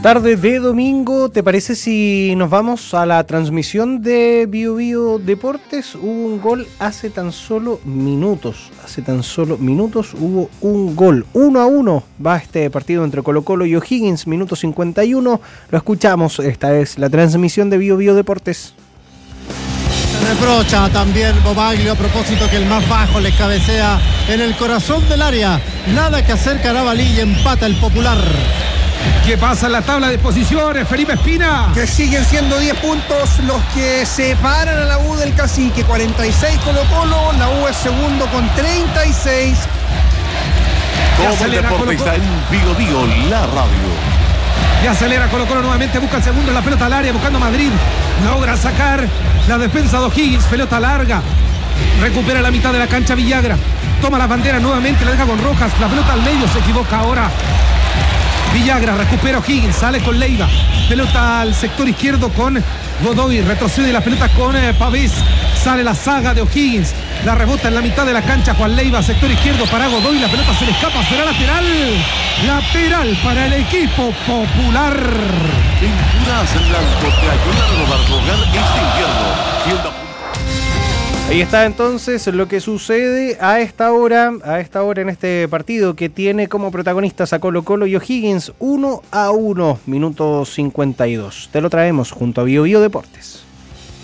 Tarde de domingo, ¿te parece si nos vamos a la transmisión de Bio Bio Deportes? Hubo un gol hace tan solo minutos. Hubo un gol. 1-1 va este partido entre Colo-Colo y O'Higgins, minuto 51. Lo escuchamos, esta es la transmisión de Bio Bio Deportes. Se reprocha también Bobaglio a propósito que el más bajo le cabecea en el corazón del área. Nada que hacer Carabalí y empata el Popular. ¿Qué pasa en la tabla de posiciones, Felipe Espina? Que siguen siendo 10 puntos los que separan a la U del Cacique. 46 Colo-Colo, la U es segundo con 36. Todo el deporte está en Bio Bio, la radio. Y acelera Colo-Colo nuevamente, busca el segundo, la pelota al área, buscando Madrid. Logra sacar la defensa de O'Higgins, pelota larga. Recupera la mitad de la cancha Villagra. Toma la bandera nuevamente, la deja con Rojas. La pelota al medio, se equivoca ahora Villagra, recupera O'Higgins, sale con Leiva. Pelota al sector izquierdo con Godoy. Retrocede la pelota con Pavés. Sale la saga de O'Higgins. La rebota en la mitad de la cancha Juan Leiva, sector izquierdo para Godoy. La pelota se le escapa, será lateral. Lateral para el equipo Popular. Pinturas Blanco te ayudan a renovar tu hogar este invierno. Ahí está entonces lo que sucede a esta hora en este partido que tiene como protagonistas a Colo-Colo y O'Higgins 1-1, minuto 52. Te lo traemos junto a Bio Bio Deportes.